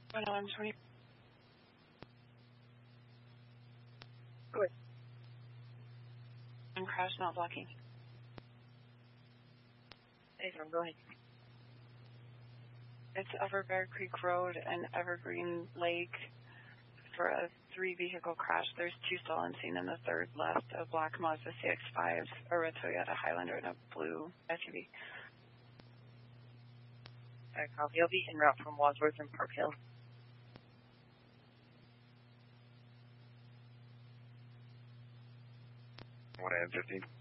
120. Good. And crash not blocking. Hey, go ahead. It's Upper Bear Creek Road and Evergreen Lake for a 3-vehicle crash. There's 2 stolen seen in the third left, a black Mazda CX-5 or a Toyota Highlander and a blue SUV. Copy. I'll be en route from Wadsworth and Park Hill. 1 AM 15.